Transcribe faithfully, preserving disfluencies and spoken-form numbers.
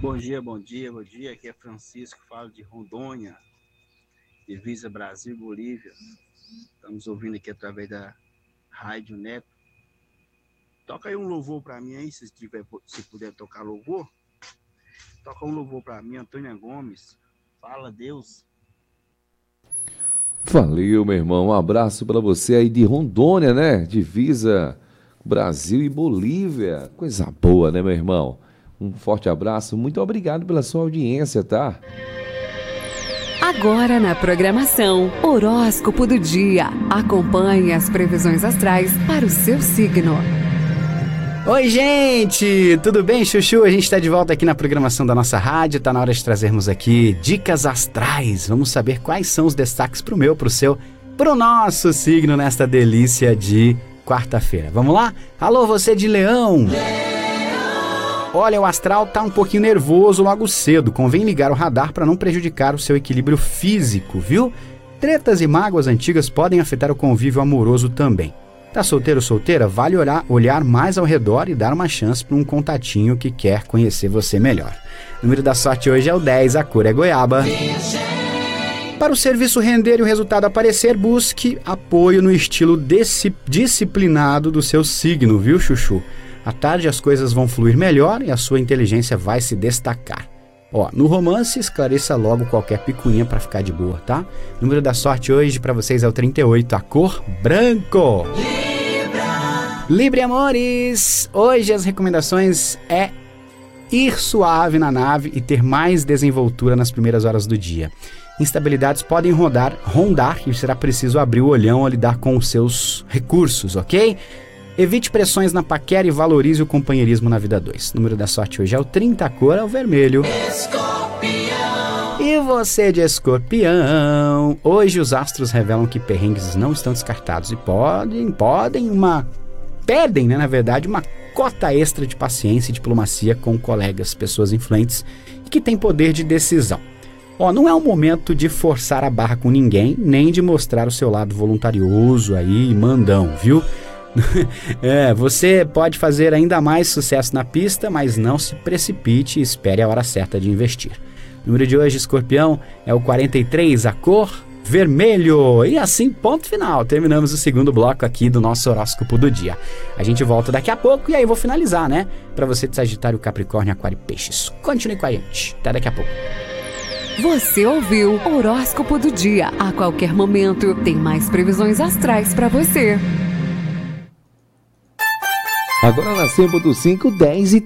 Bom dia, bom dia, bom dia. Aqui é Francisco, falo de Rondônia, divisa Brasil e Bolívia. Estamos ouvindo aqui através da Rádio Neto. Toca aí um louvor para mim aí, se, tiver, se puder tocar louvor. Toca um louvor para mim, Antônia Gomes. Fala, Deus. Valeu, meu irmão. Um abraço para você aí de Rondônia, né? Divisa Brasil e Bolívia. Coisa boa, né, meu irmão? Um forte abraço. Muito obrigado pela sua audiência, tá? Agora na programação, Horóscopo do Dia. Acompanhe as previsões astrais para o seu signo. Oi, gente! Tudo bem, Chuchu? A gente está de volta aqui na programação da nossa rádio. Tá na hora de trazermos aqui dicas astrais. Vamos saber quais são os destaques pro meu, pro seu, pro nosso signo nesta delícia de quarta-feira. Vamos lá? Alô, você de Leão! Olha, o astral tá um pouquinho nervoso logo cedo. Convém ligar o radar para não prejudicar o seu equilíbrio físico, viu? Tretas e mágoas antigas podem afetar o convívio amoroso também. Tá solteiro ou solteira? Vale olhar, olhar mais ao redor e dar uma chance para um contatinho que quer conhecer você melhor. O número da sorte hoje é o dez, a cor é goiaba. Para o serviço render e o resultado aparecer, busque apoio no estilo disci- disciplinado do seu signo, viu, Chuchu? À tarde as coisas vão fluir melhor e a sua inteligência vai se destacar. Ó, no romance, esclareça logo qualquer picuinha para ficar de boa, tá? O número da sorte hoje para vocês é o trinta e oito, a cor branco. Libra! Libra, amores! Hoje as recomendações é ir suave na nave e ter mais desenvoltura nas primeiras horas do dia. Instabilidades podem rodar, rondar e será preciso abrir o olhão ao lidar com os seus recursos, ok? Evite pressões na paquera e valorize o companheirismo na vida dois. O número da sorte hoje é o trinta, a cor é o vermelho. Escorpião! E você de Escorpião? Hoje os astros revelam que perrengues não estão descartados e podem, podem uma... pedem, né, na verdade, uma cota extra de paciência e diplomacia com colegas, pessoas influentes e que têm poder de decisão. Ó, não é um momento de forçar a barra com ninguém, nem de mostrar o seu lado voluntarioso aí, mandão, viu? É, você pode fazer ainda mais sucesso na pista, mas não se precipite e espere a hora certa de investir. O número de hoje, Escorpião, é o quarenta e três, a cor vermelho. E assim, ponto final. Terminamos o segundo bloco aqui do nosso horóscopo do dia. A gente volta daqui a pouco e aí eu vou finalizar, né? Pra você de Sagitário, Capricórnio, Aquário e Peixes. Continue com a gente. Até daqui a pouco. Você ouviu o Horóscopo do Dia. A qualquer momento tem mais previsões astrais para você. Agora na Sembo do cinco, dez e